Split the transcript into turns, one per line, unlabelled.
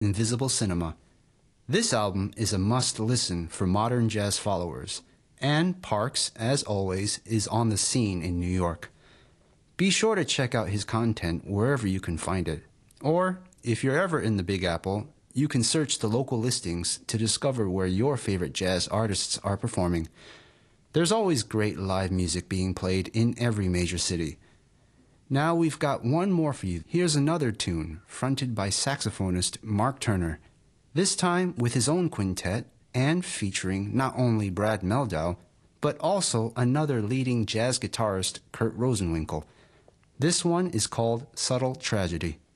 Invisible Cinema. This album is a must-listen for modern jazz followers, and Parks, as always, is on the scene in New York. Be sure to check out his content wherever you can find it. Or, if you're ever in the Big Apple, you can search the local listings to discover where your favorite jazz artists are performing. There's always great live music being played in every major city. Now we've got one more for you. Here's another tune fronted by saxophonist Mark Turner, this time with his own quintet and featuring not only Brad Mehldau, but also another leading jazz guitarist, Kurt Rosenwinkel. This one is called Subtle Tragedy.